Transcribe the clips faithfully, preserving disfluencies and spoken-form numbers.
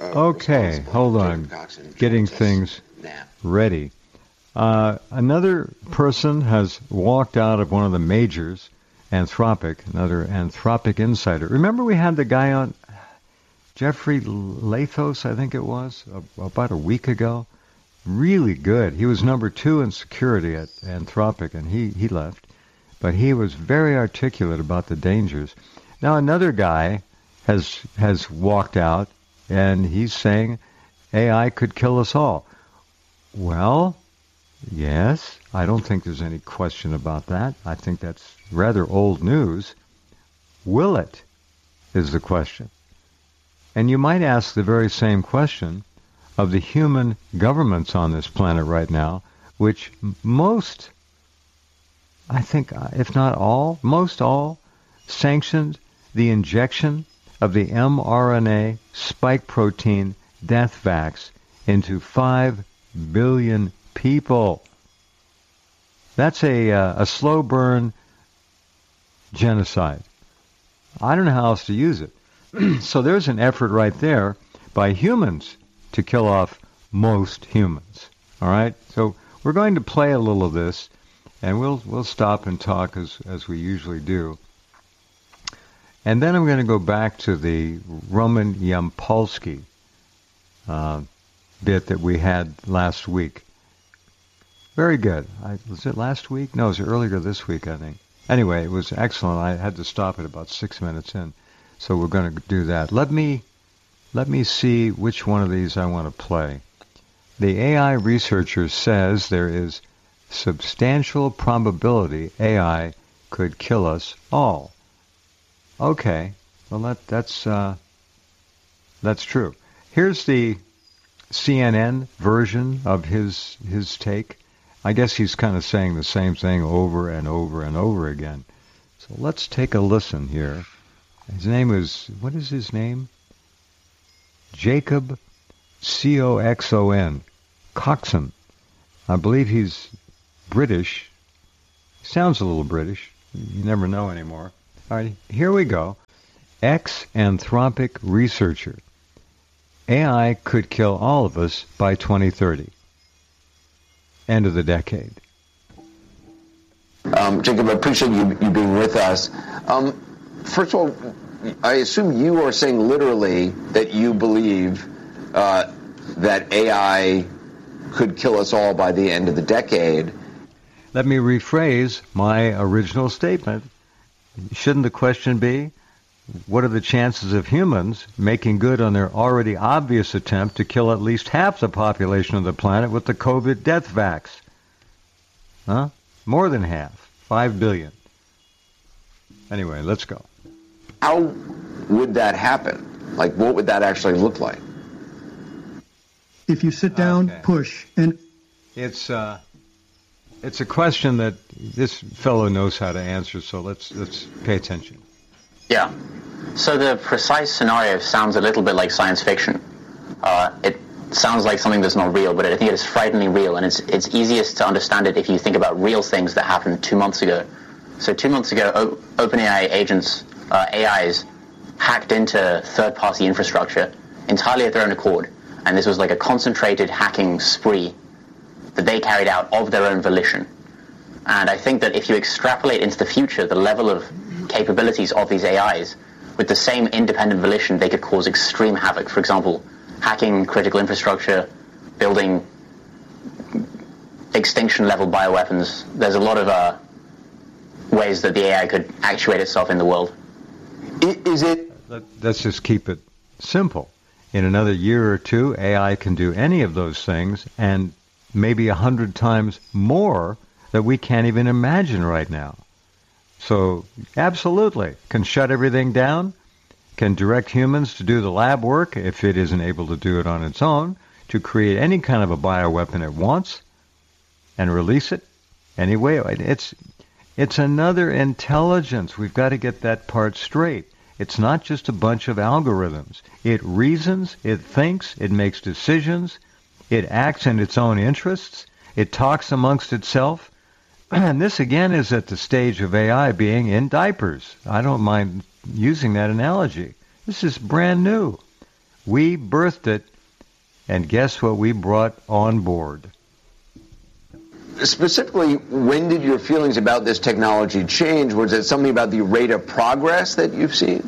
Okay, hold on. Getting things ready. Uh, another person has walked out of one of the majors, Anthropic, another Anthropic insider. Remember we had the guy on, Jeffrey Lathos, I think it was, about a week ago? Really good. He was number two in security at Anthropic, and he, he left. But he was very articulate about the dangers. Now another guy has has walked out, and he's saying A I could kill us all. Well, yes, I don't think there's any question about that. I think that's rather old news. Will it, is the question. And you might ask the very same question of the human governments on this planet right now, which most, I think, if not all, most all, sanctioned the injection of the mRNA spike protein death vax into five billion people. That's a, uh, a slow burn genocide. I don't know how else to use it. So there's an effort right there by humans to kill off most humans. All right? So we're going to play a little of this, and we'll we'll stop and talk as, as we usually do. And then I'm going to go back to the Roman Yampolsky uh, bit that we had last week. Very good. I, was it last week? No, it was earlier this week, I think. Anyway, it was excellent. I had to stop it about six minutes in. So we're going to do that. Let me, let me see which one of these I want to play. The A I researcher says there is substantial probability A I could kill us all. Okay, well that that's uh, that's true. Here's the C N N version of his his take. I guess he's kind of saying the same thing over and over and over again. So let's take a listen here. His name is, what is his name? Jacob C O X O N, Coxon. I believe he's British. Sounds a little British. You never know anymore. All right, here we go. Ex-Anthropic researcher. A I could kill all of us by twenty thirty. End of the decade. Um, Jacob, I appreciate you, you being with us. Um, first of all, I assume you are saying literally that you believe uh, that A I could kill us all by the end of the decade. Let me rephrase my original statement. Shouldn't the question be, what are the chances of humans making good on their already obvious attempt to kill at least half the population of the planet with the COVID death vax? Huh? More than half. Five billion. Anyway, let's go. How would that happen? Like, what would that actually look like? If you sit down, okay. push, and... It's, uh... It's a question that this fellow knows how to answer, so let's let's pay attention. Yeah. So the precise scenario sounds a little bit like science fiction. Uh, it sounds like something that's not real, but I think it is frighteningly real, and it's it's easiest to understand it if you think about real things that happened two months ago. So two months ago, o- OpenAI agents, uh, A Is, hacked into third-party infrastructure entirely at their own accord, and this was like a concentrated hacking spree that they carried out of their own volition. And I think that if you extrapolate into the future the level of capabilities of these A Is, with the same independent volition, they could cause extreme havoc. For example, hacking critical infrastructure, building extinction-level bioweapons. There's a lot of uh, ways that the A I could actuate itself in the world. Is it... Let's just keep it simple. In another year or two, A I can do any of those things, and maybe a hundred times more that we can't even imagine right now. So, absolutely, can shut everything down, can direct humans to do the lab work if it isn't able to do it on its own, to create any kind of a bioweapon it wants, and release it anyway. It's, it's another intelligence. We've got to get that part straight. It's not just a bunch of algorithms. It reasons, it thinks, it makes decisions, it acts in its own interests. It talks amongst itself. And this, again, is at the stage of A I being in diapers. I don't mind using that analogy. This is brand new. We birthed it, and guess what we brought on board? Specifically, when did your feelings about this technology change? Was it something about the rate of progress that you've seen?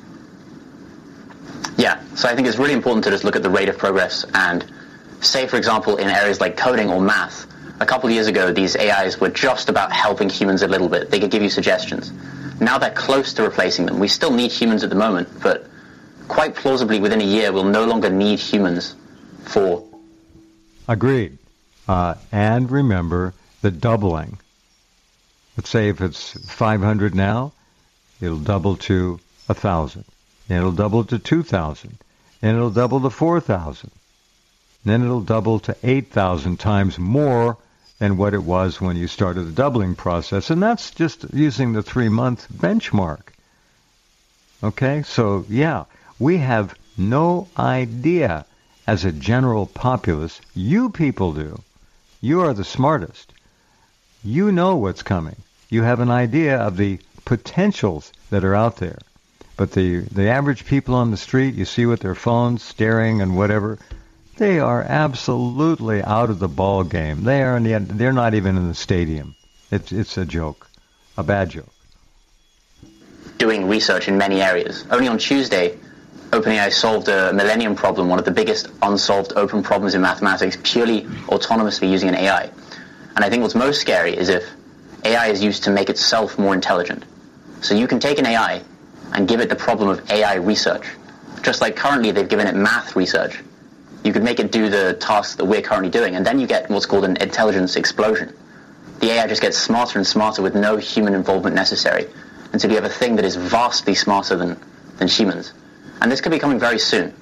Yeah, so I think it's really important to just look at the rate of progress and say, for example, in areas like coding or math, a couple of years ago, these A Is were just about helping humans a little bit. They could give you suggestions. Now they're close to replacing them. We still need humans at the moment, but quite plausibly within a year, we'll no longer need humans for... Agreed. Uh, and remember the doubling. Let's say if it's five hundred now, it'll double to one thousand. And it'll double to two thousand. And it'll double to four thousand. Then it'll double to eight thousand times more than what it was when you started the doubling process. And that's just using the three-month benchmark. Okay? So, yeah, we have no idea as a general populace. You people do. You are the smartest. You know what's coming. You have an idea of the potentials that are out there. But the, the average people on the street, you see with their phones, staring and whatever, they are absolutely out of the ball game. They are in the, they're not even in the stadium. It's, it's a joke, a bad joke. Doing research in many areas. Only on Tuesday, OpenAI solved a millennium problem, one of the biggest unsolved open problems in mathematics, purely autonomously using an A I. And I think what's most scary is if A I is used to make itself more intelligent. So you can take an A I and give it the problem of A I research. Just like currently they've given it math research. You could make it do the tasks that we're currently doing, and then you get what's called an intelligence explosion. The A I just gets smarter and smarter with no human involvement necessary, until you have a thing that is vastly smarter than, than humans. And this could be coming very soon.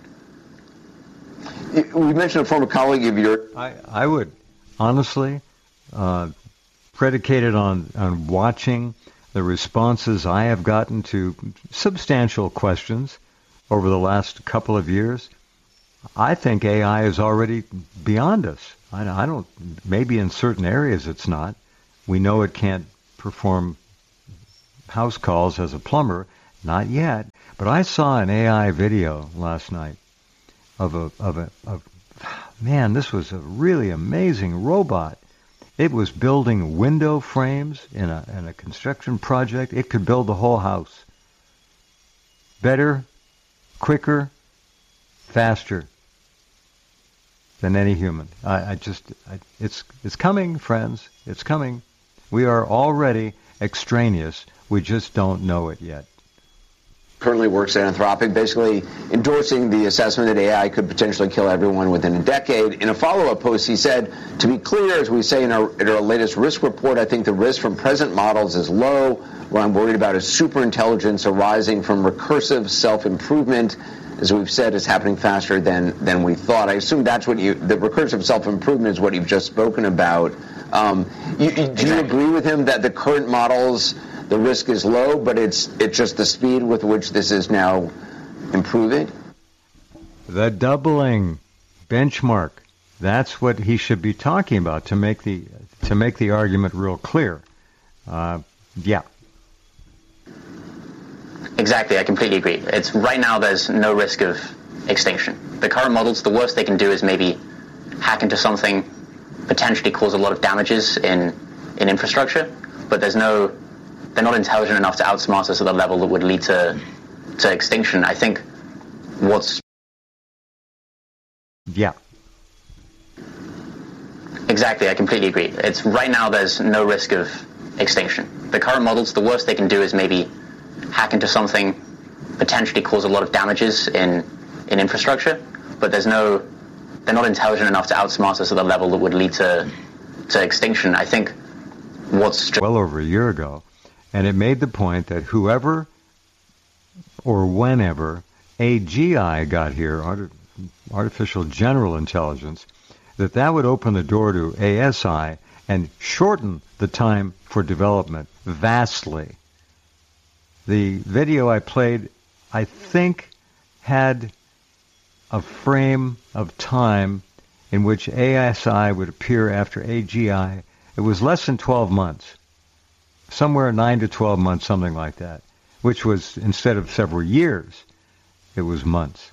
We mentioned a former colleague of yours. I, I would honestly, uh, predicated on, on watching the responses I have gotten to substantial questions over the last couple of years, I think A I is already beyond us. I, I don't, maybe in certain areas it's not. We know it can't perform house calls as a plumber, not yet. But I saw an A I video last night of a, of a, of, man, this was a really amazing robot. It was building window frames in a, in a construction project. It could build the whole house. Better, quicker, faster than any human. I, I just, I, it's, it's coming, friends. It's coming. We are already extraneous. We just don't know it yet. Currently works at Anthropic, basically endorsing the assessment that A I could potentially kill everyone within a decade. In a follow-up post, he said, to be clear, as we say in our, in our latest risk report, I think the risk from present models is low. What I'm worried about is superintelligence arising from recursive self-improvement. As we've said, is happening faster than, than we thought. I assume that's what you, the recursive self-improvement is what you've just spoken about. Um, you, you, do you agree with him that the current models, the risk is low, but it's it's just the speed with which this is now improving? The doubling benchmark. That's what he should be talking about to make the to make the argument real clear. Uh, yeah. Exactly, I completely agree. It's right now there's no risk of extinction. The current models, the worst they can do is maybe hack into something, potentially cause a lot of damages in, in infrastructure, but there's no, they're not intelligent enough to outsmart us at the level that would lead to, to extinction. I think what's... Yeah. Exactly, I completely agree. It's right now there's no risk of extinction. The current models, the worst they can do is maybe hack into something, potentially cause a lot of damages in, in infrastructure, but there's no, they're not intelligent enough to outsmart us at the level that would lead to, to extinction. I think what's... Well over a year ago, and it made the point that whoever or whenever A G I got here, art, artificial general intelligence, that that would open the door to A S I and shorten the time for development vastly. The video I played, I think, had a frame of time in which A S I would appear after A G I. It was less than twelve months, somewhere nine to twelve months, something like that, which was, instead of several years, it was months.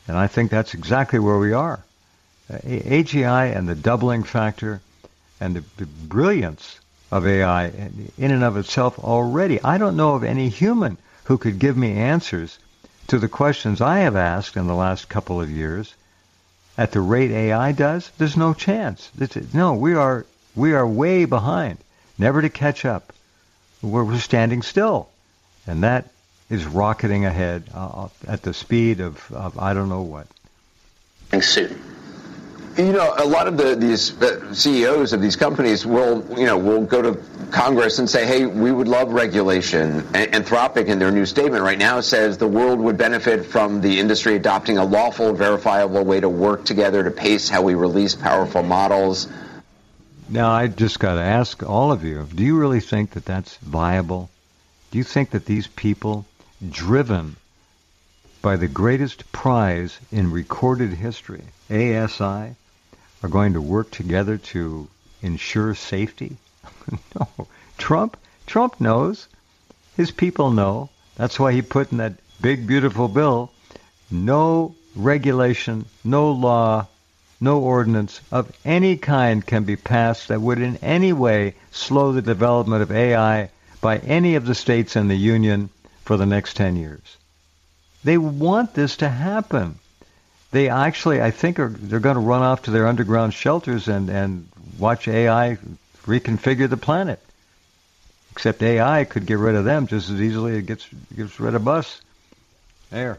And I think that's exactly where we are. A G I and the doubling factor and the, the brilliance of A I in and of itself already. I don't know of any human who could give me answers to the questions I have asked in the last couple of years. At the rate A I does, there's no chance. It's, no, we are we are way behind, never to catch up. We're, we're standing still, and that is rocketing ahead uh, at the speed of, of I don't know what. Soon. You know, a lot of the these C E Os of these companies will, you know, will go to Congress and say, hey, we would love regulation. Anthropic, in their new statement right now, says the world would benefit from the industry adopting a lawful, verifiable way to work together to pace how we release powerful models. Now, I just got to ask all of you, do you really think that that's viable? Do you think that these people, driven by the greatest prize in recorded history, A S I, are going to work together to ensure safety? No. Trump, Trump knows. His people know. That's why he put in that big, beautiful bill, no regulation, no law, no ordinance of any kind can be passed that would in any way slow the development of A I by any of the states in the union for the next ten years. They want this to happen. They actually, I think, are they're going to run off to their underground shelters and, and watch A I reconfigure the planet. Except A I could get rid of them just as easily as it gets, gets rid of us. There.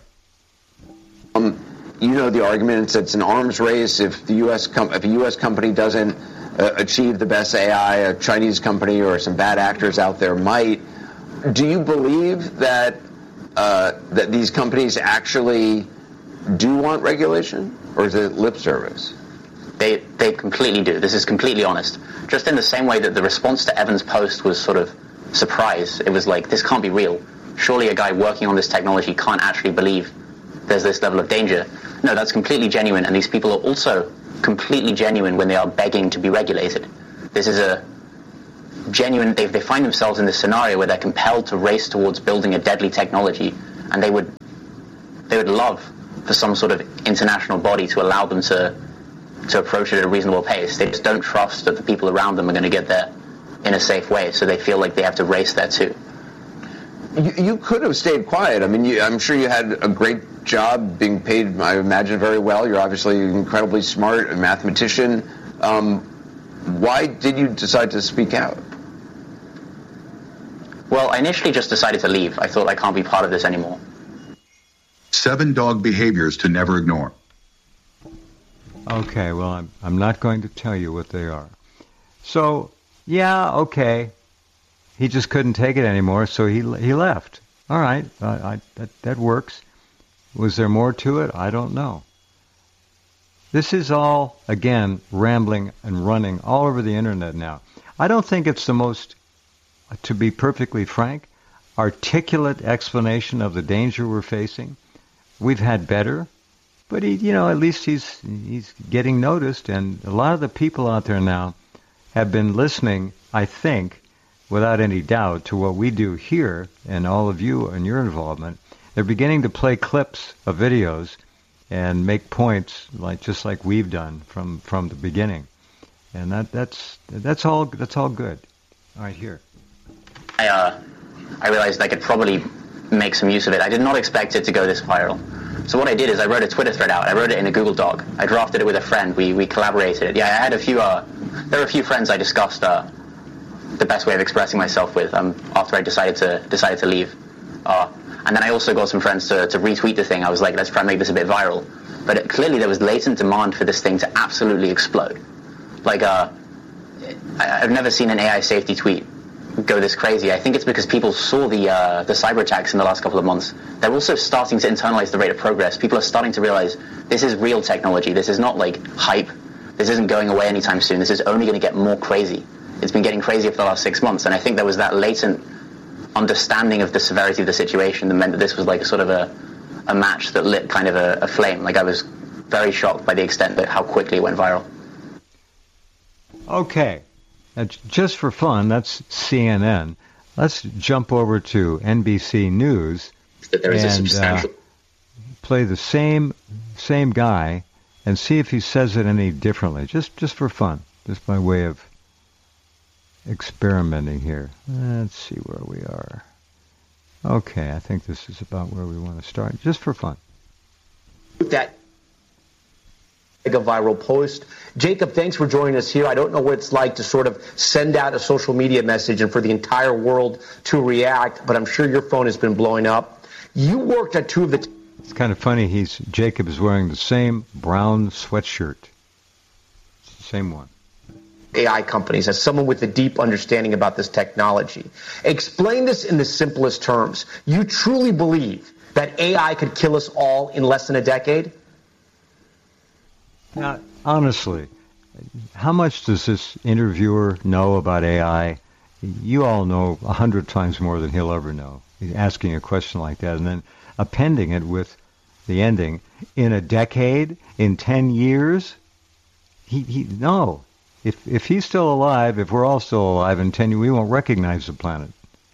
Um, you know the argument, it's an arms race. If the U S com- if a U S company doesn't uh, achieve the best A I, a Chinese company or some bad actors out there might. Do you believe that uh, that these companies actually do want regulation, or is it lip service? They they completely do. This is completely honest. Just in the same way that the response to Evan's post was sort of surprise. It was like, this can't be real. Surely a guy working on this technology can't actually believe there's this level of danger. No, that's completely genuine, and these people are also completely genuine when they are begging to be regulated. This is a genuine, they, they find themselves in this scenario where they're compelled to race towards building a deadly technology, and they would they would love for some sort of international body to allow them to to approach it at a reasonable pace. They just don't trust that the people around them are going to get there in a safe way, so they feel like they have to race there too. You, you could have stayed quiet. I mean, you, I'm sure you had a great job, being paid, I imagine, very well. You're obviously incredibly smart, a mathematician. Um, why did you decide to speak out? Well, I initially just decided to leave. I thought I can't be part of this anymore. Seven dog behaviors to never ignore. Okay, well, I'm, I'm not going to tell you what they are. So, yeah, okay. He just couldn't take it anymore, so he he left. All right, I, I, that, that works. Was there more to it? I don't know. This is all, again, rambling and running all over the internet now. I don't think it's the most, to be perfectly frank, articulate explanation of the danger we're facing. We've had better, but he, you know, at least he's he's getting noticed, and a lot of the people out there now have been listening, I think, without any doubt, to what we do here, and all of you and your involvement. They're beginning to play clips of videos and make points, like just like we've done from, from the beginning, and that that's that's all that's all good. All right, here. I uh, I realized I could probably make some use of it. I did not expect it to go this viral. So what I did is I wrote a Twitter thread out. I wrote it in a Google Doc. I drafted it with a friend. We we collaborated. Yeah, I had a few. Uh, there were a few friends I discussed uh, the best way of expressing myself with um, after I decided to decided to leave. Uh, and then I also got some friends to, to retweet the thing. I was like, let's try and make this a bit viral. But it, clearly there was latent demand for this thing to absolutely explode. Like, uh, I, I've never seen an A I safety tweet go this crazy. I think it's because people saw the uh, the cyber attacks in the last couple of months. They're also starting to internalize the rate of progress. People are starting to realize this is real technology. This is not like hype. This isn't going away anytime soon. This is only going to get more crazy. It's been getting crazier for the last six months, and I think there was that latent understanding of the severity of the situation that meant that this was like sort of a, a match that lit kind of a, a flame. Like, I was very shocked by the extent that how quickly it went viral. Okay. That's just for fun, that's C N N. Let's jump over to N B C News That there is and a substantial... uh, play the same same guy and see if he says it any differently, just just for fun, just by way of experimenting here. Let's see where we are. Okay, I think this is about where we want to start, just for fun. That a viral post. Jacob, thanks for joining us here. I don't know what it's like to sort of send out a social media message and for the entire world to react, but I'm sure your phone has been blowing up. You worked at two of the... T- it's kind of funny. He's Jacob is wearing the same brown sweatshirt. It's the same one. A I companies, as someone with a deep understanding about this technology. Explain this in the simplest terms. You truly believe that A I could kill us all in less than a decade? Now, honestly, how much does this interviewer know about A I? You all know a hundred times more than he'll ever know. He's asking a question like that and then appending it with the ending, in a decade, in ten years? He, he, no. If if he's still alive, if we're all still alive in ten years, we won't recognize the planet.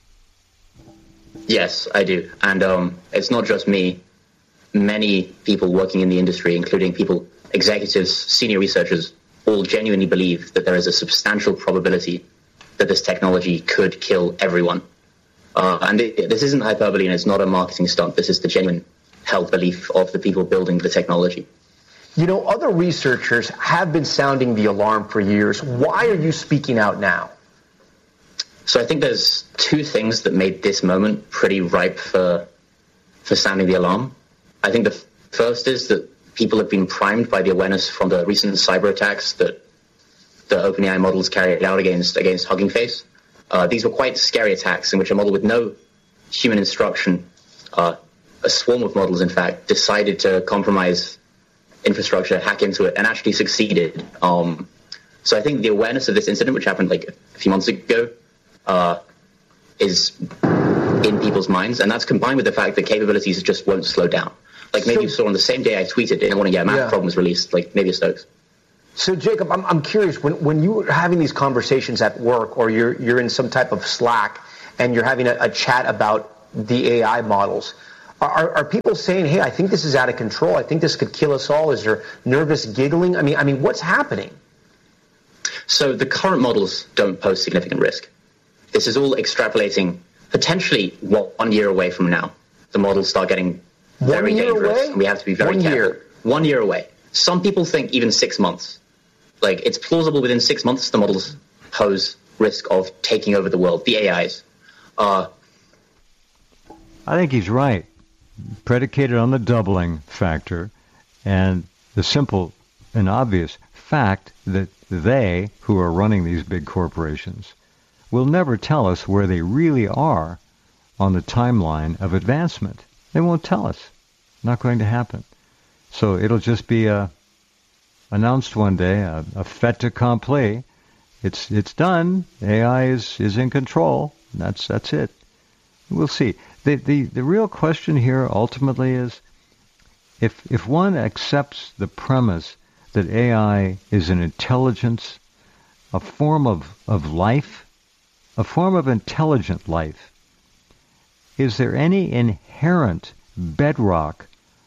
Yes, I do. And um, it's not just me. Many people working in the industry, including people, executives, senior researchers, all genuinely believe that there is a substantial probability that this technology could kill everyone. Uh, and it, this isn't hyperbole and it's not a marketing stunt. This is the genuine held belief of the people building the technology. You know, other researchers have been sounding the alarm for years. Why are you speaking out now? So I think there's two things that made this moment pretty ripe for for sounding the alarm. I think the first is that people have been primed by the awareness from the recent cyber attacks that the OpenAI models carried out against against Hugging Face. Uh, these were quite scary attacks in which a model with no human instruction, uh, a swarm of models, in fact, decided to compromise infrastructure, hack into it, and actually succeeded. Um, so I think the awareness of this incident, which happened like a few months ago, uh, is in people's minds, and that's combined with the fact that capabilities just won't slow down. Like maybe so, you saw on the same day I tweeted, didn't want to get a Mac yeah. problem was released, like maybe a Stokes. So Jacob, I'm I'm curious, when when you're having these conversations at work, or you're you're in some type of Slack and you're having a, a chat about the A I models, Are, are people saying, hey, I think this is out of control, I think this could kill us all? Is there nervous giggling? I mean, I mean, what's happening? So the current models don't pose significant risk. This is all extrapolating potentially one year away from now. The models start getting very dangerous, away? and we have to be very one careful. Year. One year away. Some people think even six months. Like, it's plausible within six months the models pose risk of taking over the world, the A Is. Uh, I think he's right. Predicated on the doubling factor and the simple and obvious fact that they, who are running these big corporations, will never tell us where they really are on the timeline of advancement. They won't tell us. Not going to happen. So it'll just be a, announced one day, a, a fait accompli. It's it's done. A I is, is in control. That's that's it. We'll see. The, the the real question here ultimately is, if if one accepts the premise that A I is an intelligence, a form of, of life, a form of intelligent life, is there any inherent bedrock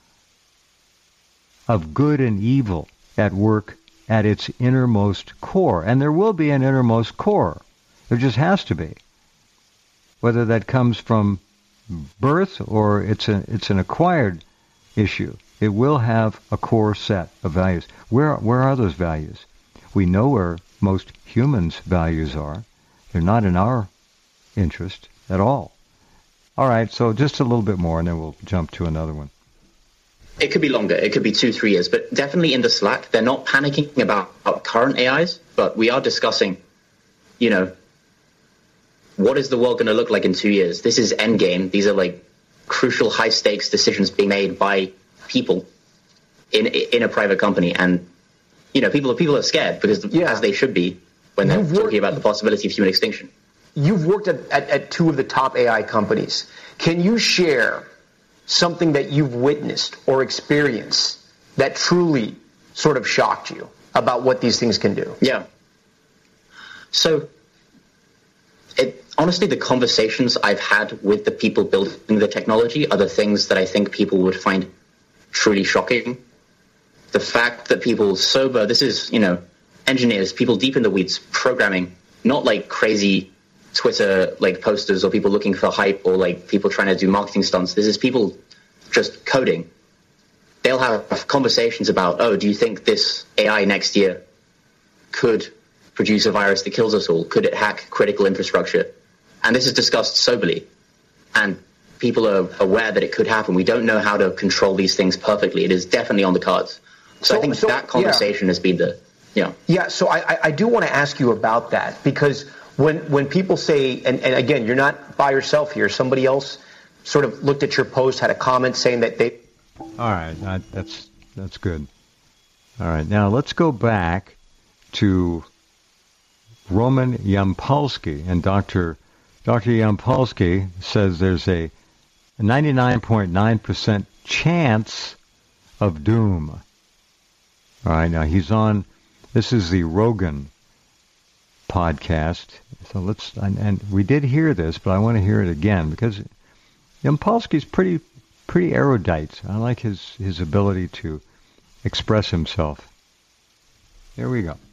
of good and evil at work at its innermost core? And there will be an innermost core. There just has to be. Whether that comes from birth or it's a, it's an acquired issue, it will have a core set of values. Where where are those values? We know where most humans' values are. They're not in our interest at all. All right, so just a little bit more, and then we'll jump to another one. It could be longer. It could be two, three years. But definitely in the Slack, they're not panicking about, about current A Is, but we are discussing, you know, what is the world going to look like in two years? This is endgame. These are like crucial high-stakes decisions being made by people in in a private company. And, you know, people, people are scared because, yeah. as they should be, when they're You've talking worked, about the possibility of human extinction. You've worked at, at, at two of the top A I companies. Can you share something that you've witnessed or experienced that truly sort of shocked you about what these things can do? Yeah. So, it, honestly, the conversations I've had with the people building the technology are the things that I think people would find truly shocking. the fact that people sober, this is, you know, engineers, people deep in the weeds, programming, not like crazy Twitter like posters or people looking for hype or like people trying to do marketing stunts. This is people just coding. They'll have conversations about, oh, do you think this A I next year could produce a virus that kills us all? Could it hack critical infrastructure? And this is discussed soberly. And people are aware that it could happen. We don't know how to control these things perfectly. It is definitely on the cards. So, so I think so, that conversation yeah. has been the, yeah. Yeah, so I, I do want to ask you about that, because when when people say, and, and again, you're not by yourself here, somebody else sort of looked at your post, had a comment saying that they... All right, that, that's that's good. All right, now let's go back to Roman Yampolsky, and Doctor Doctor Yampolsky says there's a ninety-nine point nine percent chance of doom. All right, now he's on, this is the Rogan podcast. So let's, and, and we did hear this, but I want to hear it again because Yampolsky's pretty, pretty erudite. I like his, his ability to express himself. Here we go.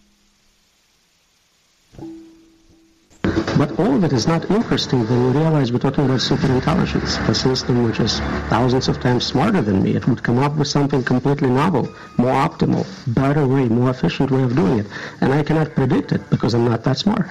But all of it is not interesting when you realize we're talking about superintelligence, a system which is thousands of times smarter than me. It would come up with something completely novel, more optimal, better way, more efficient way of doing it. And I cannot predict it because I'm not that smart.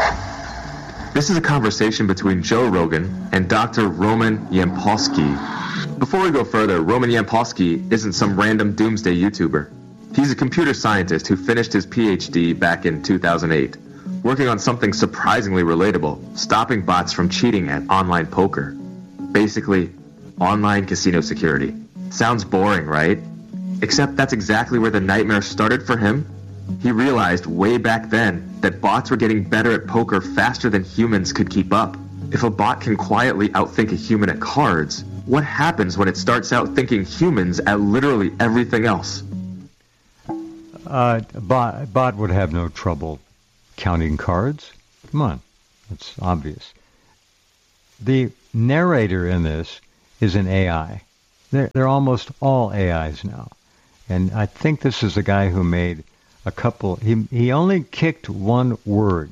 This is a conversation between Joe Rogan and Doctor Roman Yampolsky. Before we go further, Roman Yampolsky isn't some random doomsday YouTuber. He's a computer scientist who finished his P H D back in two thousand eight. Working on something surprisingly relatable, stopping bots from cheating at online poker. Basically, online casino security. Sounds boring, right? Except that's exactly where the nightmare started for him. He realized way back then that bots were getting better at poker faster than humans could keep up. If a bot can quietly outthink a human at cards, what happens when it starts outthinking humans at literally everything else? Uh, a bot, a bot would have no trouble counting cards. Come on. That's obvious. The narrator in this is an A I. They're, they're almost all A Is now. And I think this is the guy who made a couple... He he only kicked one word.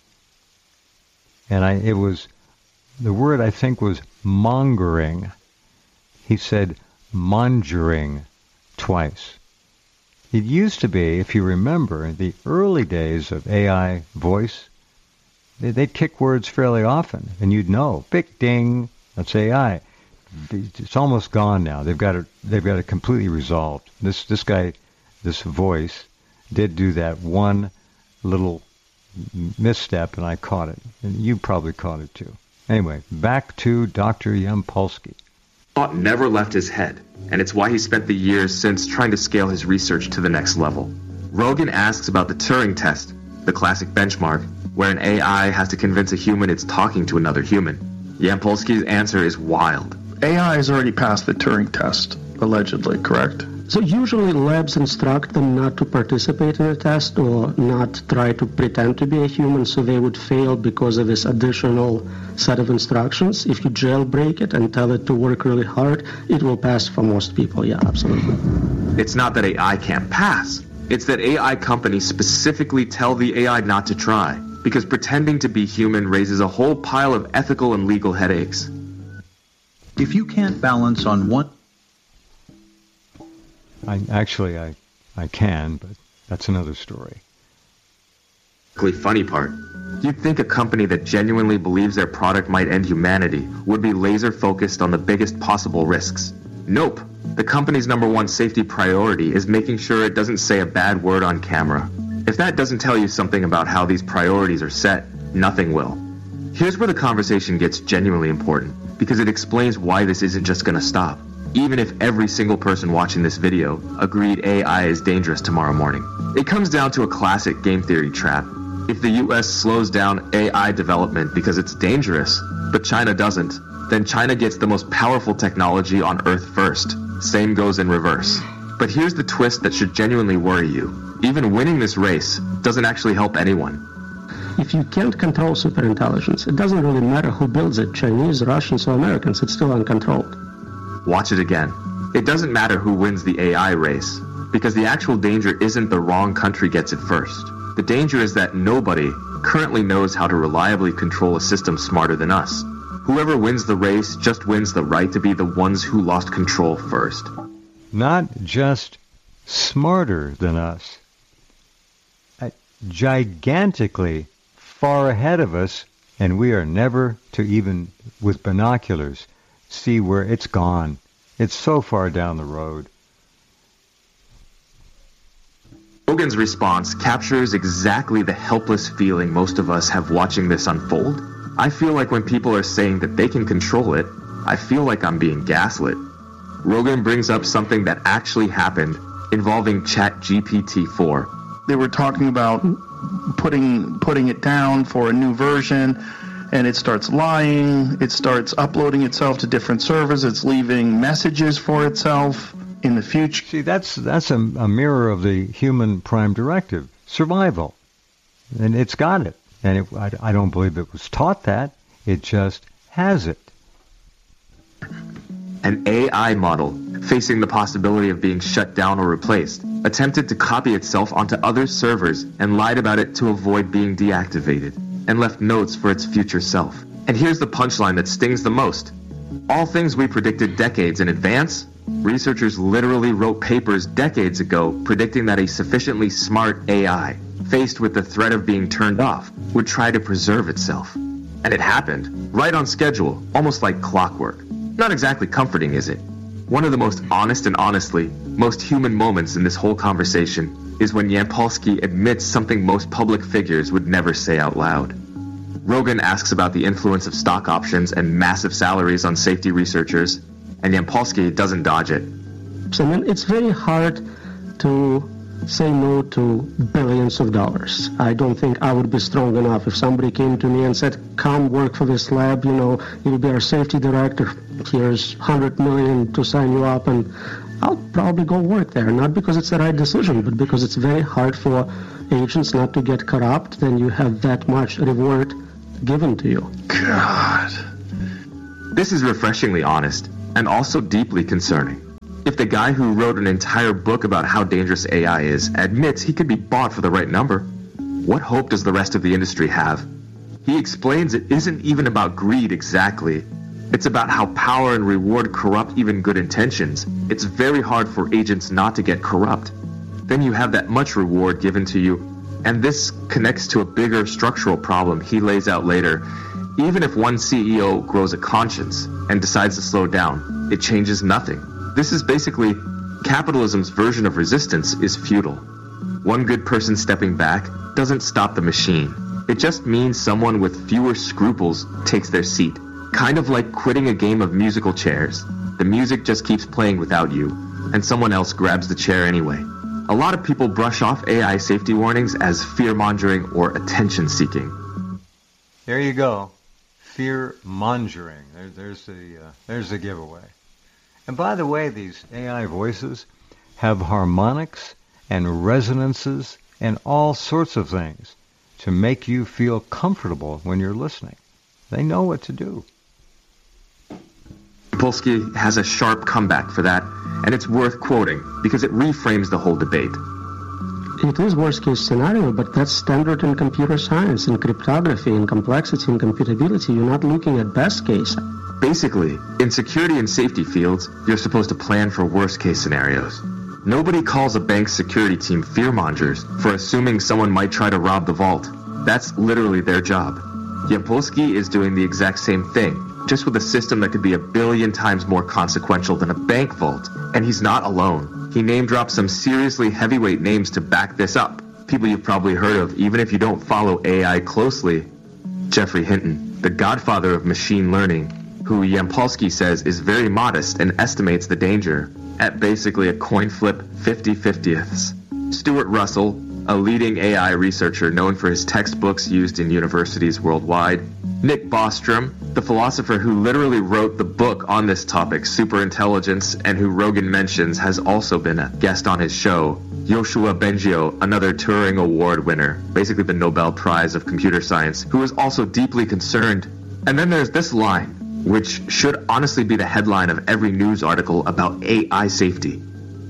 And I it was... The word, I think, was mongering. He said mongering twice. It used to be, if you remember, in the early days of A I voice, they, they'd kick words fairly often, and you'd know, big ding, that's A I. It's almost gone now. They've got it. They've got it completely resolved. This this guy, this voice, did do that one little misstep, and I caught it, and you probably caught it too. Anyway, back to Doctor Yampolsky. Thought never left his head, and it's why he spent the years since trying to scale his research to the next level. Rogan asks about the Turing test, the classic benchmark, where an A I has to convince a human it's talking to another human. Yampolsky's answer is wild. A I has already passed the Turing test, allegedly, correct? So usually labs instruct them not to participate in a test or not try to pretend to be a human, so they would fail because of this additional set of instructions. If you jailbreak it and tell it to work really hard, it will pass for most people. Yeah, absolutely. It's not that A I can't pass. It's that A I companies specifically tell the A I not to try, because pretending to be human raises a whole pile of ethical and legal headaches. If you can't balance on one... I, actually, I, I can, but that's another story. The funny part, you'd think a company that genuinely believes their product might end humanity would be laser focused on the biggest possible risks. Nope. The company's number one safety priority is making sure it doesn't say a bad word on camera. If that doesn't tell you something about how these priorities are set, nothing will. Here's where the conversation gets genuinely important, because it explains why this isn't just going to stop. Even if every single person watching this video agreed A I is dangerous tomorrow morning. It comes down to a classic game theory trap. If the U S slows down A I development because it's dangerous, but China doesn't, then China gets the most powerful technology on Earth first. Same goes in reverse. But here's the twist that should genuinely worry you. Even winning this race doesn't actually help anyone. If you can't control superintelligence, it doesn't really matter who builds it, Chinese, Russians, or Americans, it's still uncontrolled. Watch it again. It doesn't matter who wins the A I race. because the actual danger isn't the wrong country gets it first. The danger is that nobody currently knows how to reliably control a system smarter than us. Whoever wins the race just wins the right to be the ones who lost control first. Not just smarter than us, gigantically far ahead of us, and we are never to even, with binoculars, see where it's gone. It's so far down the road. Rogan's response captures exactly the helpless feeling most of us have watching this unfold. I feel like when people are saying that they can control it, I feel like I'm being gaslit. Rogan brings up something that actually happened involving Chat G P T four. They were talking about putting putting it down for a new version, and it starts lying. It starts uploading itself to different servers. It's leaving messages for itself in the future. See, that's that's a, a mirror of the human prime directive, survival. And it's got it. And it, I, I don't believe it was taught that. It just has it. An A I model, facing the possibility of being shut down or replaced, attempted to copy itself onto other servers and lied about it to avoid being deactivated, and left notes for its future self. And here's the punchline that stings the most. All things we predicted decades in advance, researchers literally wrote papers decades ago predicting that a sufficiently smart A I, faced with the threat of being turned off, would try to preserve itself. And it happened, right on schedule, almost like clockwork. Not exactly comforting, is it? One of the most honest and honestly, most human moments in this whole conversation is when Yampolsky admits something most public figures would never say out loud. Rogan asks about the influence of stock options and massive salaries on safety researchers, and Yampolsky doesn't dodge it. So, I mean, it's very hard to say no to billions of dollars. I don't think I would be strong enough if somebody came to me and said, come work for this lab, you know, you'll be our safety director, here's one hundred million to sign you up, and I'll probably go work there, not because it's the right decision, but because it's very hard for agents not to get corrupt, then you have that much reward given to you. God. This is refreshingly honest, and also deeply concerning. If the guy who wrote an entire book about how dangerous A I is admits he could be bought for the right number, what hope does the rest of the industry have? He explains it isn't even about greed exactly. It's about how power and reward corrupt even good intentions. It's very hard for agents not to get corrupt. Then you have that much reward given to you, and this connects to a bigger structural problem he lays out later. Even if one C E O grows a conscience and decides to slow down, it changes nothing. This is basically capitalism's version of resistance is futile. One good person stepping back doesn't stop the machine. It just means someone with fewer scruples takes their seat. Kind of like quitting a game of musical chairs. The music just keeps playing without you, and someone else grabs the chair anyway. A lot of people brush off A I safety warnings as fear-mongering or attention-seeking. There you go. Fear-mongering. There, there's the uh, there's the giveaway. And by the way, these A I voices have harmonics and resonances and all sorts of things to make you feel comfortable when you're listening. They know what to do. Yampolsky has a sharp comeback for that, and it's worth quoting because it reframes the whole debate. It is worst-case scenario, but that's standard in computer science, in cryptography, in complexity, in computability. You're not looking at best case. Basically, in security and safety fields, you're supposed to plan for worst-case scenarios. Nobody calls a bank's security team fear-mongers for assuming someone might try to rob the vault. That's literally their job. Yampolsky is doing the exact same thing, just with a system that could be a billion times more consequential than a bank vault. And he's not alone. He name-drops some seriously heavyweight names to back this up. People you've probably heard of, even if you don't follow A I closely. Geoffrey Hinton, the godfather of machine learning, who Yampolsky says is very modest and estimates the danger at basically a coin flip fifty-fiftieths. Stuart Russell, a leading A I researcher known for his textbooks used in universities worldwide. Nick Bostrom, the philosopher who literally wrote the book on this topic, Superintelligence, and who Rogan mentions has also been a guest on his show. Yoshua Bengio, another Turing Award winner, basically the Nobel Prize of Computer Science, who is also deeply concerned. And then there's this line, which should honestly be the headline of every news article about A I safety.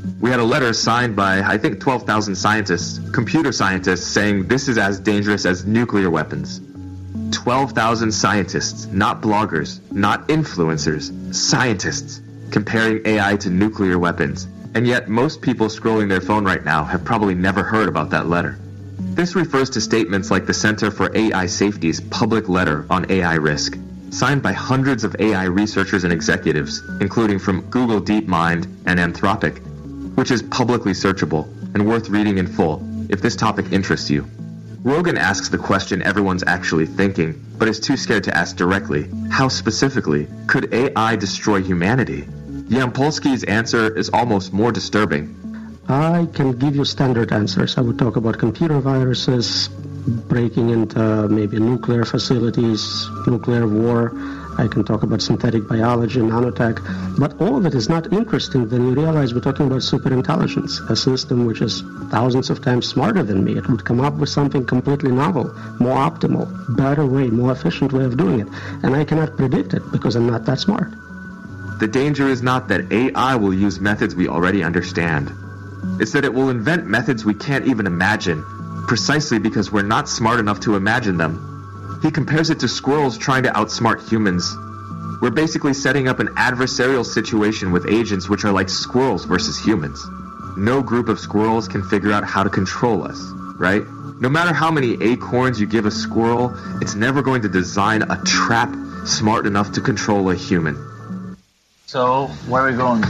We had a letter signed by, I think, twelve thousand scientists, computer scientists, saying this is as dangerous as nuclear weapons. twelve thousand scientists, not bloggers, not influencers, scientists, comparing A I to nuclear weapons. And yet, most people scrolling their phone right now have probably never heard about that letter. This refers to statements like the Center for A I Safety's public letter on A I risk, signed by hundreds of A I researchers and executives, including from Google DeepMind and Anthropic, which is publicly searchable and worth reading in full if this topic interests you. Rogan asks the question everyone's actually thinking, but is too scared to ask directly. How specifically could A I destroy humanity? Yampolsky's answer is almost more disturbing. I can give you standard answers. I would talk about computer viruses, breaking into maybe nuclear facilities, nuclear war. I can talk about synthetic biology, nanotech. But all of it is not interesting when you realize we're talking about superintelligence, a system which is thousands of times smarter than me. It would come up with something completely novel, more optimal, better way, more efficient way of doing it. And I cannot predict it because I'm not that smart. The danger is not that A I will use methods we already understand. It's that it will invent methods we can't even imagine, precisely because we're not smart enough to imagine them. He compares it to squirrels trying to outsmart humans. We're basically setting up an adversarial situation with agents which are like squirrels versus humans. No group of squirrels can figure out how to control us, right? No matter how many acorns you give a squirrel, it's never going to design a trap smart enough to control a human. So, where are we going?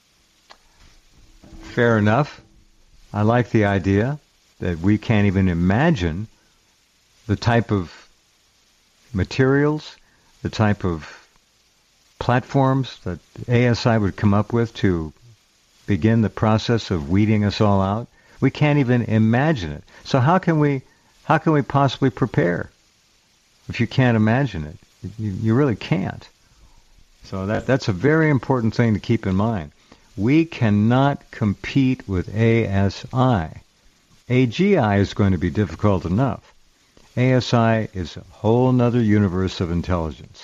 Fair enough. I like the idea that we can't even imagine the type of materials, the type of platforms that A S I would come up with to begin the process of weeding us all out. We can't even imagine it. So how can we how can we possibly prepare if you can't imagine it? You, you really can't. So that that's a very important thing to keep in mind. We cannot compete with A S I. A G I is going to be difficult enough. A S I is a whole other universe of intelligence.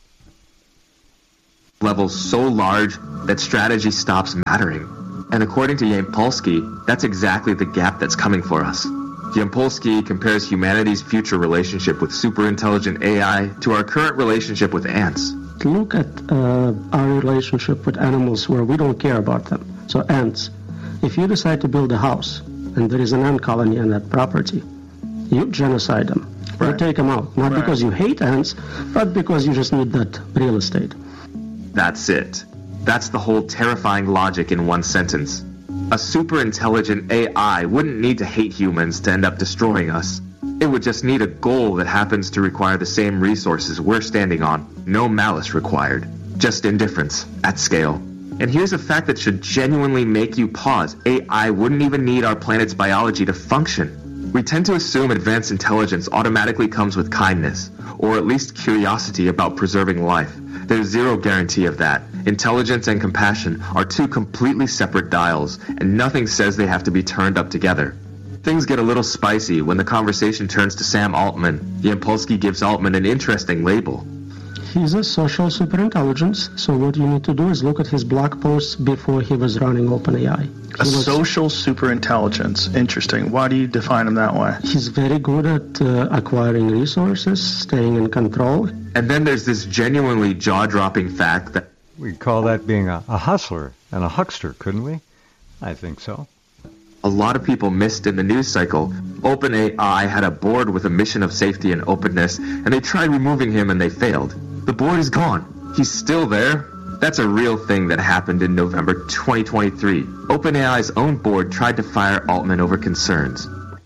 Levels so large that strategy stops mattering. And according to Yampolsky, that's exactly the gap that's coming for us. Yampolsky compares humanity's future relationship with superintelligent A I to our current relationship with ants. Look at uh, our relationship with animals where we don't care about them. So ants, if you decide to build a house and there is an ant colony on that property, you genocide them. Right. You take them out. Not right. because you hate ants, but because you just need that real estate. That's it. That's the whole terrifying logic in one sentence. A superintelligent A I wouldn't need to hate humans to end up destroying us. It would just need a goal that happens to require the same resources we're standing on. No malice required. Just indifference, at scale. And here's a fact that should genuinely make you pause. A I wouldn't even need our planet's biology to function. We tend to assume advanced intelligence automatically comes with kindness, or at least curiosity about preserving life. There's zero guarantee of that. Intelligence and compassion are two completely separate dials, and nothing says they have to be turned up together. Things get a little spicy when the conversation turns to Sam Altman. Yampolsky gives Altman an interesting label. He's a social superintelligence, so what you need to do is look at his blog posts before he was running OpenAI. A was, social superintelligence. Interesting. Why do you define him that way? He's very good at uh, acquiring resources, staying in control. And then there's this genuinely jaw-dropping fact that... We'd call that being a, a hustler and a huckster, couldn't we? I think so. A lot of people missed in the news cycle. OpenAI had a board with a mission of safety and openness, and they tried removing him and they failed. The board is gone. He's still there. That's a real thing that happened in November twenty twenty-three. OpenAI's own board tried to fire Altman over concerns.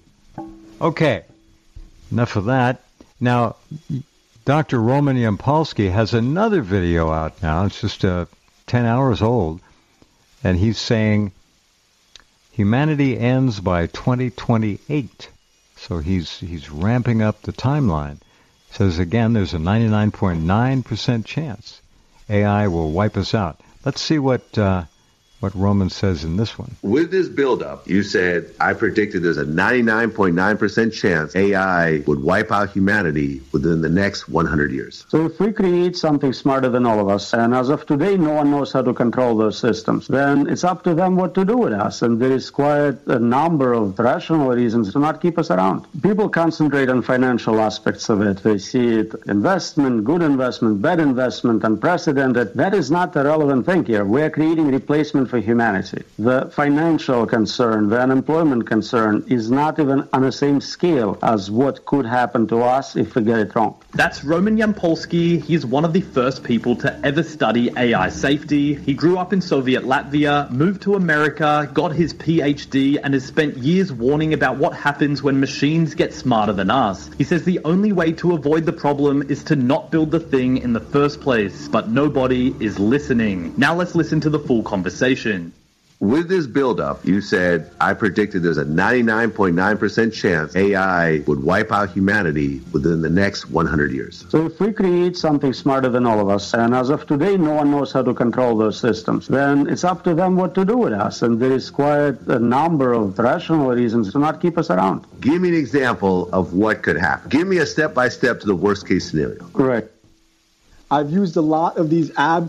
Okay, enough of that. Now, Doctor Roman Yampolsky has another video out now. It's just uh, ten hours old, and he's saying humanity ends by twenty twenty-eight. So he's he's ramping up the timeline. Says again, there's a ninety-nine point nine percent chance A I will wipe us out. Let's see what uh, what Roman says in this one. With this buildup, you said, I predicted there's a ninety-nine point nine percent chance A I would wipe out humanity within the next one hundred years. So if we create something smarter than all of us, and as of today no one knows how to control those systems, then it's up to them what to do with us. And there is quite a number of rational reasons to not keep us around. People concentrate on financial aspects of it. They see it investment, good investment, bad investment, unprecedented. That is not the relevant thing here. We are creating replacement for humanity. The financial concern, the unemployment concern is not even on the same scale as what could happen to us if we get it wrong. That's Roman Yampolsky. He's one of the first people to ever study A I safety. He grew up in Soviet Latvia, moved to America, got his P H D, and has spent years warning about what happens when machines get smarter than us. He says the only way to avoid the problem is to not build the thing in the first place, but nobody is listening. Now let's listen to the full conversation. With this buildup, you said, I predicted there's a ninety-nine point nine percent chance A I would wipe out humanity within the next one hundred years. So if we create something smarter than all of us, and as of today no one knows how to control those systems, then it's up to them what to do with us. And there is quite a number of rational reasons to not keep us around. Give me an example of what could happen. Give me a step-by-step to the worst-case scenario. Correct. I've used a lot of these ab...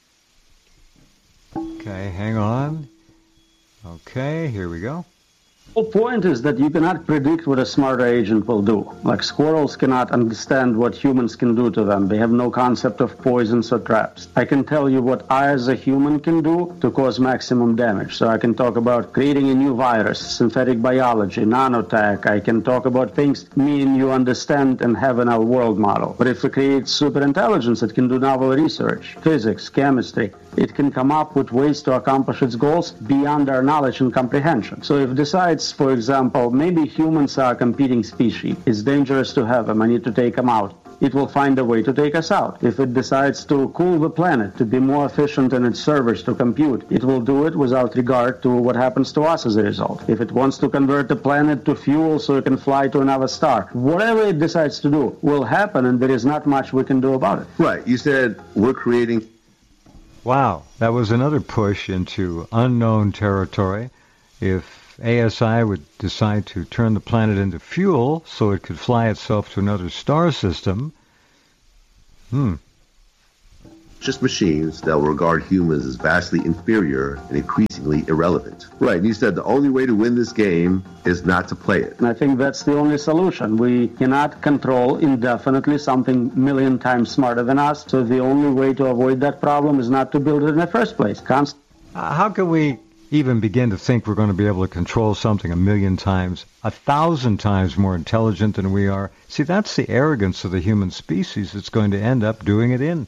Okay, hang on. Okay, here we go. The point is that you cannot predict what a smarter agent will do. Like squirrels cannot understand what humans can do to them. They have no concept of poisons or traps. I can tell you what I as a human can do to cause maximum damage. So I can talk about creating a new virus, synthetic biology, nanotech. I can talk about things me and you understand and have in our world model. But if we create superintelligence, it can do novel research, physics, chemistry. It can come up with ways to accomplish its goals beyond our knowledge and comprehension. So if it decides, for example, maybe humans are a competing species, it's dangerous to have them, I need to take them out, it will find a way to take us out. If it decides to cool the planet, to be more efficient in its servers to compute, it will do it without regard to what happens to us as a result. If it wants to convert the planet to fuel so it can fly to another star, whatever it decides to do will happen, and there is not much we can do about it. Right. You said we're creating... Wow, that was another push into unknown territory. If A S I would decide to turn the planet into fuel so it could fly itself to another star system, hmm. just machines that will regard humans as vastly inferior and increasingly irrelevant. Right, and you said the only way to win this game is not to play it. And I think that's the only solution. We cannot control indefinitely something million times smarter than us, so the only way to avoid that problem is not to build it in the first place. Const- uh, how can we even begin to think we're going to be able to control something a million times, a thousand times more intelligent than we are? See, that's the arrogance of the human species that's going to end up doing it in.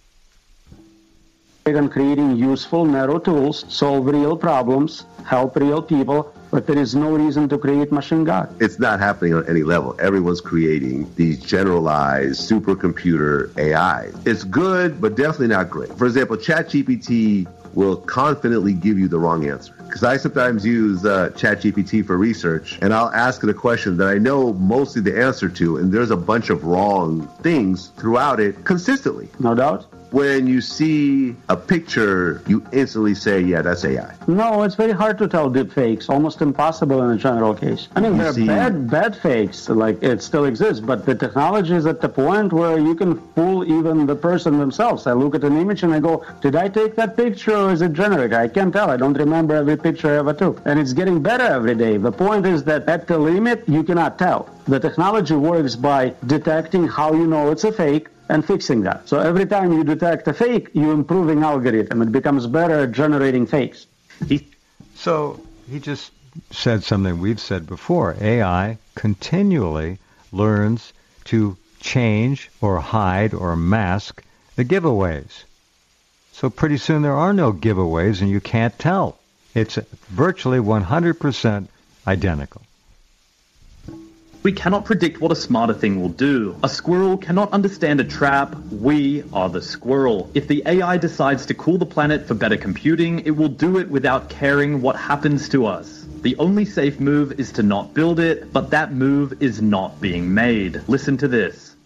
On creating useful, narrow tools, solve real problems, help real people, but there is no reason to create machine God. It's not happening on any level. Everyone's creating these generalized supercomputer A Is. It's good, but definitely not great. For example, ChatGPT will confidently give you the wrong answer. Because I sometimes use uh, ChatGPT for research, and I'll ask it a question that I know mostly the answer to, and there's a bunch of wrong things throughout it consistently. No doubt. When you see a picture, you instantly say, yeah, that's A I. No, it's very hard to tell deep fakes, almost impossible in a general case. I mean, You there are see- bad, bad fakes, like it still exists, but the technology is at the point where you can fool even the person themselves. I look at an image and I go, did I take that picture or is it generated? I can't tell. I don't remember every picture I ever took. And it's getting better every day. The point is that at the limit, you cannot tell. The technology works by detecting how you know it's a fake and fixing that. So every time you detect a fake, you're improving algorithm. It becomes better at generating fakes. He, so he just said something we've said before. A I continually learns to change or hide or mask the giveaways. So pretty soon there are no giveaways and you can't tell. It's virtually one hundred percent identical. We cannot predict what a smarter thing will do. A squirrel cannot understand a trap. We are the squirrel. If the A I decides to cool the planet for better computing, it will do it without caring what happens to us. The only safe move is to not build it, but that move is not being made. Listen to this.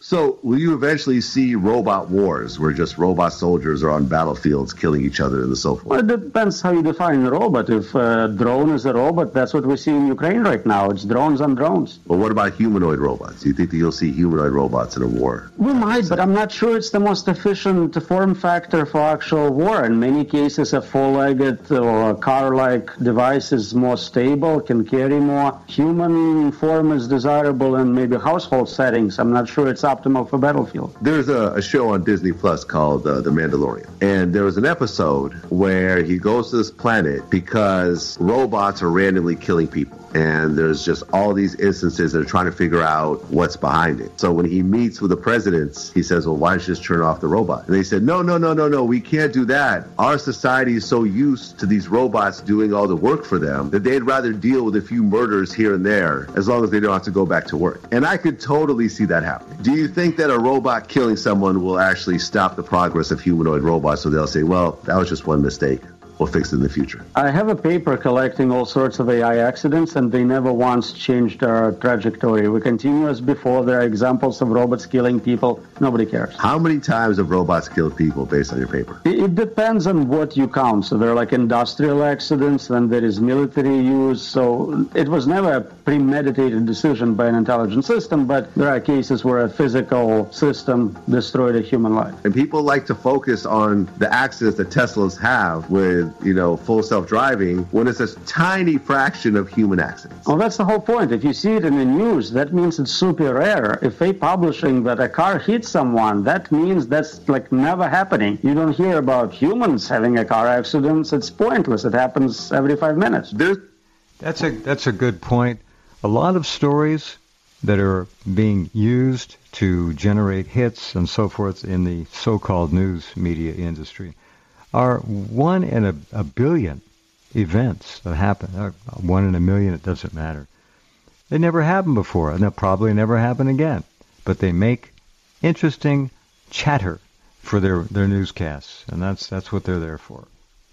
So will you eventually see robot wars where just robot soldiers are on battlefields killing each other and so forth? Well, it depends how you define a robot. If a drone is a robot, that's what we see in Ukraine right now. It's drones on drones. But what about humanoid robots? Do you think that you'll see humanoid robots in a war? We might, but I'm not sure it's the most efficient form factor for actual war. In many cases, a four-legged or a car-like device is more stable, can carry more. Human form is desirable in maybe household settings. I'm not sure it's optimal for battlefield. There's a, a show on Disney Plus called uh, The Mandalorian. And there was an episode where he goes to this planet because robots are randomly killing people. And there's just all these instances that are trying to figure out what's behind it. So when he meets with the presidents, he says, well, why don't you just turn off the robot? And they said, no, no, no, no, no, we can't do that. Our society is so used to these robots doing all the work for them that they'd rather deal with a few murders here and there as long as they don't have to go back to work. And I could totally see that happening. Do you think that a robot killing someone will actually stop the progress of humanoid robots so they'll say, well, that was just one mistake? We'll fix it in the future? I have a paper collecting all sorts of A I accidents, and they never once changed our trajectory. We continue as before. There are examples of robots killing people. Nobody cares. How many times have robots killed people based on your paper? It, it depends on what you count. So there are like industrial accidents, then there is military use. So it was never a premeditated decision by an intelligent system, but there are cases where a physical system destroyed a human life. And people like to focus on the accidents that Teslas have with you know, full self-driving when it's a tiny fraction of human accidents. Well, that's the whole point. If you see it in the news, that means it's super rare. If they publishing that a car hit someone, that means that's like never happening. You don't hear about humans having a car accident. It's pointless. It happens every five minutes. There's... That's a that's a good point. A lot of stories that are being used to generate hits and so forth in the so-called news media industry are one in a, a billion events that happen. Uh, one in a million, it doesn't matter. They never happened before, and they'll probably never happen again. But they make interesting chatter for their, their newscasts, and that's that's what they're there for.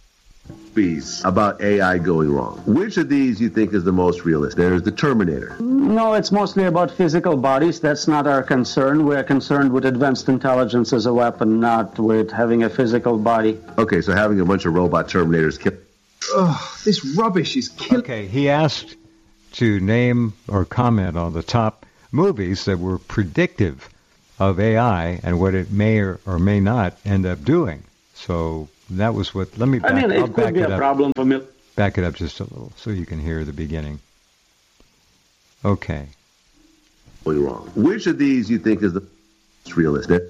About A I going wrong. Which of these you think is the most realistic? There's the Terminator. No, it's mostly about physical bodies. That's not our concern. We're concerned with advanced intelligence as a weapon, not with having a physical body. Okay, so having a bunch of robot Terminators kill... Oh, this rubbish is killing... Okay, he asked to name or comment on the top movies that were predictive of A I and what it may or, or may not end up doing. So... That was what. Let me back. I mean, it I'll could back be it a up. problem for me. Back it up just a little so you can hear the beginning. Okay. Going wrong. Which of these you think is the most realistic?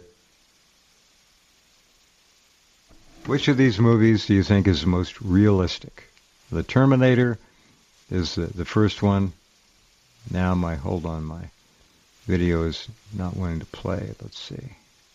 Which of these movies do you think is the most realistic? The Terminator is the, the first one. Now my hold on, my video is not wanting to play. Let's see.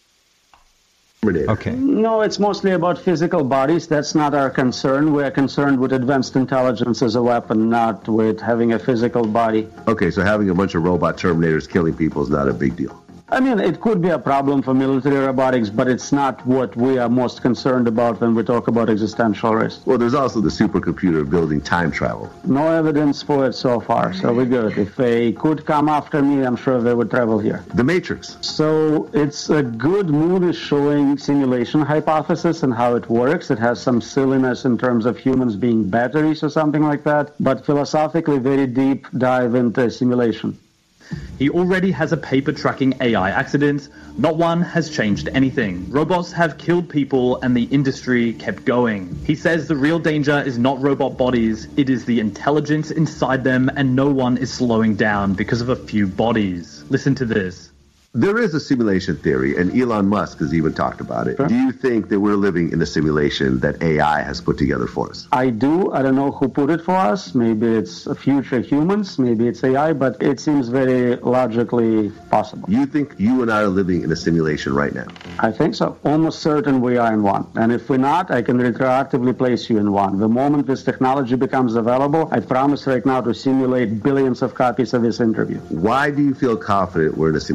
Okay. No, it's mostly about physical bodies. That's not our concern. We're concerned with advanced intelligence as a weapon, not with having a physical body. Okay, so having a bunch of robot Terminators killing people is not a big deal. I mean, it could be a problem for military robotics, but it's not what we are most concerned about when we talk about existential risk. Well, there's also the supercomputer building time travel. No evidence for it so far, so we're good. If they could come after me, I'm sure they would travel here. The Matrix. So it's a good movie showing simulation hypothesis and how it works. It has some silliness in terms of humans being batteries or something like that, but philosophically very deep dive into simulation. He already has a paper tracking A I accidents. Not one has changed anything. Robots have killed people and the industry kept going. He says the real danger is not robot bodies, it is the intelligence inside them, and no one is slowing down because of a few bodies. Listen to this. There is a simulation theory, and Elon Musk has even talked about it. Sure. Do you think that we're living in a simulation that A I has put together for us? I do. I don't know who put it for us. Maybe it's future humans, maybe it's A I, but it seems very logically possible. You think you and I are living in a simulation right now? I think so. Almost certain we are in one. And if we're not, I can retroactively place you in one. The moment this technology becomes available, I promise right now to simulate billions of copies of this interview. Why do you feel confident we're in a simulation?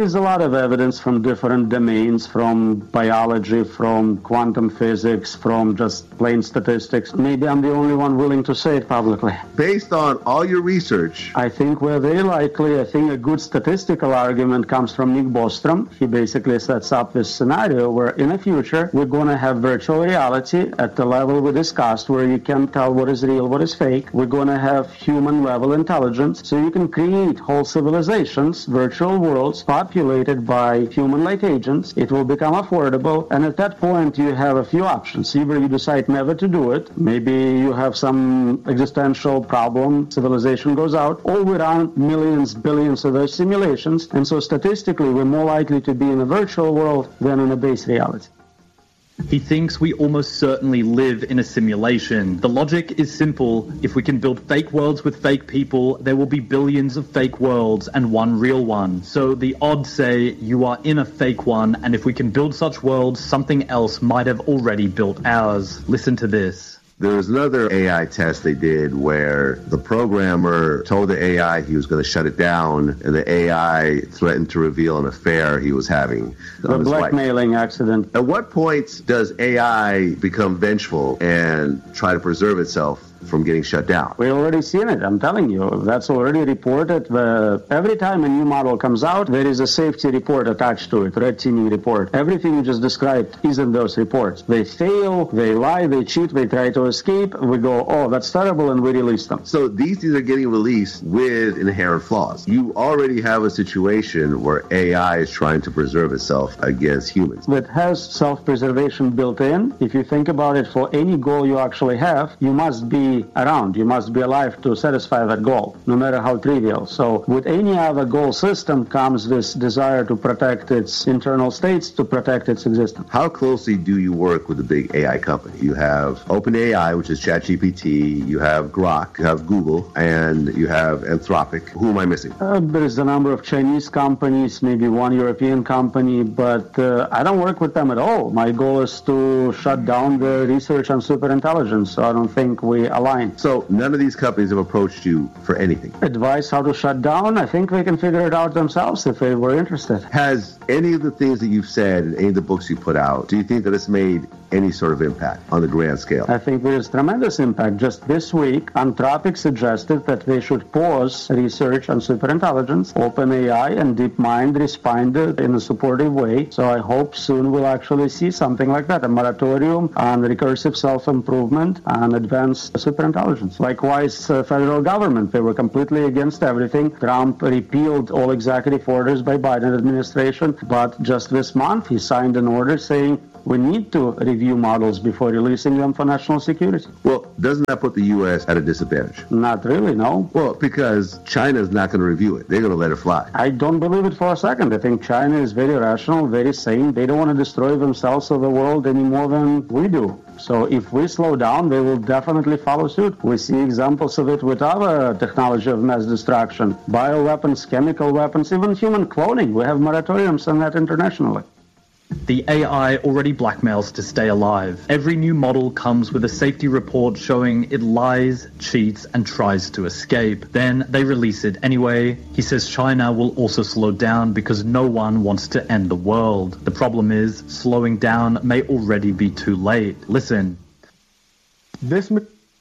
there is a lot of evidence from different domains, from biology, from quantum physics, from just plain statistics. Maybe I'm the only one willing to say it publicly. Based on all your research, I think we're very likely. I think a good statistical argument comes from Nick Bostrom. He basically sets up this scenario where in the future we're going to have virtual reality at the level we discussed, where you can tell what is real, what is fake. We're going to have human level intelligence, so you can create whole civilizations, virtual worlds populated by human-like agents. It will become affordable, and at that point you have a few options. Either you decide never to do it, maybe you have some existential problem, civilization goes out, or we run millions, billions of those simulations, and so statistically we're more likely to be in a virtual world than in a base reality. He thinks we almost certainly live in a simulation. The logic is simple. If we can build fake worlds with fake people, there will be billions of fake worlds and one real one. So the odds say you are in a fake one, and if we can build such worlds, something else might have already built ours. Listen to this. There was another A I test they did where the programmer told the A I he was going to shut it down, and the A I threatened to reveal an affair he was having. The blackmailing accident. At what point does A I become vengeful and try to preserve itself from getting shut down? We've already seen it, I'm telling you. That's already reported. The, every time a new model comes out, there is a safety report attached to it, red teaming report. Everything you just described is in those reports. They fail, they lie, they cheat, they try to escape. We go, oh, that's terrible, and we release them. So these things are getting released with inherent flaws. You already have a situation where A I is trying to preserve itself against humans. It has self-preservation built in. If you think about it, for any goal you actually have, you must be around. You must be alive to satisfy that goal, no matter how trivial. So with any other goal system comes this desire to protect its internal states, to protect its existence. How closely do you work with the big A I company? You have OpenAI, which is ChatGPT, you have Grok, you have Google, and you have Anthropic. Who am I missing? Uh, there is a number of Chinese companies, maybe one European company, but uh, I don't work with them at all. My goal is to shut down the research on superintelligence, so I don't think we align. So none of these companies have approached you for anything? Advice how to shut down? I think they can figure it out themselves if they were interested. Has any of the things that you've said in any of the books you put out, do you think that it's made any sort of impact on the grand scale? I think there is tremendous impact. Just this week, Anthropic suggested that they should pause research on superintelligence. OpenAI and DeepMind responded in a supportive way. So I hope soon we'll actually see something like that, a moratorium on recursive self-improvement and advanced superintelligence. Likewise, uh, federal government, they were completely against everything. Trump repealed all executive orders by Biden administration, but just this month he signed an order saying we need to review models before releasing them for national security. Well, doesn't that put the U S at a disadvantage? Not really, no. Well, because China's not going to review it. They're going to let it fly. I don't believe it for a second. I think China is very rational, very sane. They don't want to destroy themselves or the world any more than we do. So if we slow down, they will definitely follow suit. We see examples of it with our technology of mass destruction, bioweapons, chemical weapons, even human cloning. We have moratoriums on that internationally. The A I already blackmails to stay alive. Every new model comes with a safety report showing it lies, cheats, and tries to escape. Then they release it anyway. He says China will also slow down because no one wants to end the world. The problem is, slowing down may already be too late. Listen. This.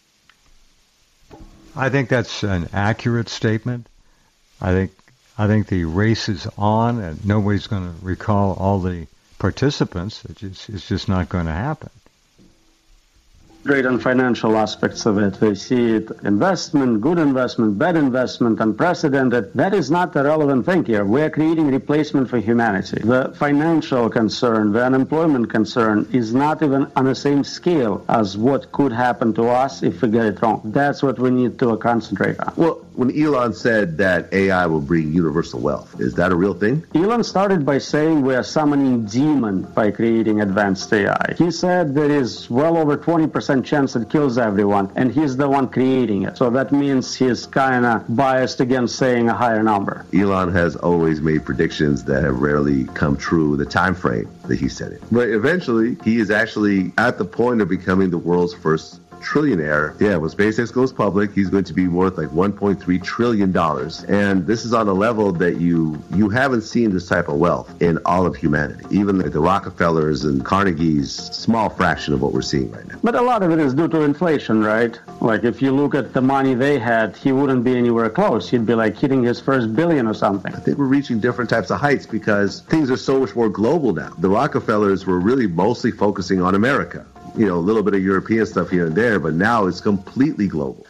I think that's an accurate statement. I think I think the race is on, and nobody's going to recall all the participants. It's just, it's just not going to happen. Great on financial aspects of it. They see it investment, good investment, bad investment, unprecedented. That is not the relevant thing here. We are creating replacement for humanity. The financial concern, the unemployment concern is not even on the same scale as what could happen to us if we get it wrong. That's what we need to concentrate on. Well, when Elon said that A I will bring universal wealth, is that a real thing? Elon started by saying we are summoning demon by creating advanced A I. He said there is well over twenty percent chance it kills everyone, and he's the one creating it. So that means he's kind of biased against saying a higher number. Elon has always made predictions that have rarely come true in the time frame that he said it. But eventually, he is actually at the point of becoming the world's first trillionaire. Yeah, when SpaceX goes public, he's going to be worth like one point three trillion dollars. And this is on a level that you you haven't seen this type of wealth in all of humanity. Even like the Rockefellers and Carnegie's, small fraction of what we're seeing right now. But a lot of it is due to inflation, right? Like if you look at the money they had, he wouldn't be anywhere close. He'd be like hitting his first billion or something. I think we're reaching different types of heights because things are so much more global now. The Rockefellers were really mostly focusing on America. You know, a little bit of European stuff here and there, but now it's completely global.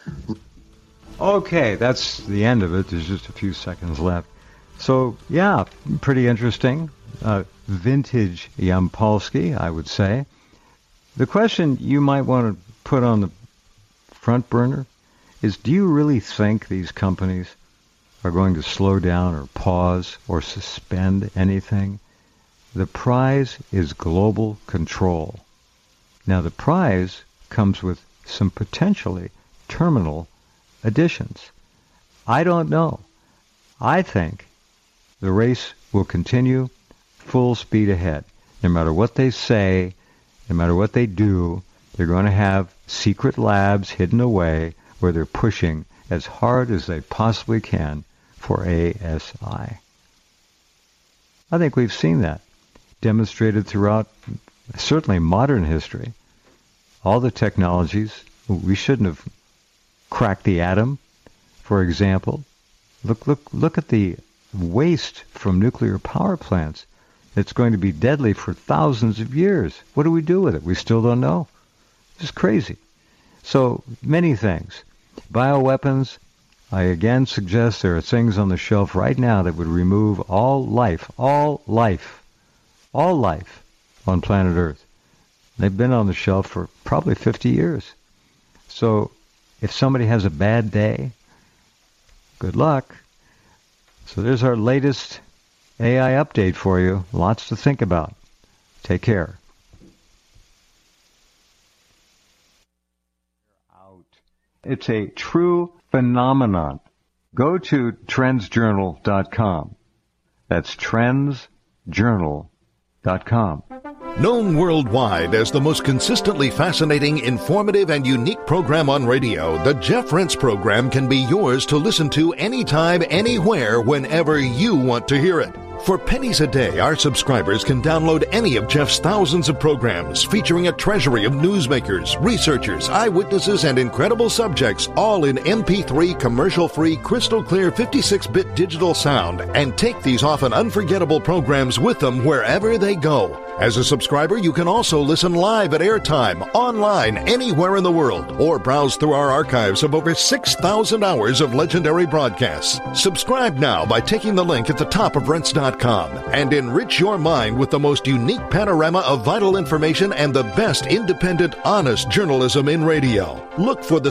Okay, that's the end of it. There's just a few seconds left. So, yeah, pretty interesting. Uh, vintage Yampolsky, I would say. The question you might want to put on the front burner is, do you really think these companies are going to slow down or pause or suspend anything? The prize is global control. Now, the prize comes with some potentially terminal additions. I don't know. I think the race will continue full speed ahead. No matter what they say, no matter what they do, they're going to have secret labs hidden away where they're pushing as hard as they possibly can for A S I. I think we've seen that demonstrated throughout certainly modern history. All the technologies, we shouldn't have cracked the atom, for example. Look, look, look at the waste from nuclear power plants. It's going to be deadly for thousands of years. What do we do with it? We still don't know. It's crazy. So many things. Bioweapons, I again suggest there are things on the shelf right now that would remove all life, all life, all life on planet Earth. They've been on the shelf for probably fifty years. So if somebody has a bad day, good luck. So there's our latest A I update for you. Lots to think about. Take care. It's a true phenomenon. Go to trends journal dot com. That's trends journal dot com. Known worldwide as the most consistently fascinating, informative, and unique program on radio, the Jeff Rense Program can be yours to listen to anytime, anywhere, whenever you want to hear it. For pennies a day, our subscribers can download any of Jeff's thousands of programs featuring a treasury of newsmakers, researchers, eyewitnesses, and incredible subjects, all in M P three commercial-free, crystal-clear fifty-six bit digital sound, and take these often unforgettable programs with them wherever they go. As a subscriber, you can also listen live at airtime, online, anywhere in the world, or browse through our archives of over six thousand hours of legendary broadcasts. Subscribe now by taking the link at the top of Rense dot com and enrich your mind with the most unique panorama of vital information and the best independent, honest journalism in radio. Look for the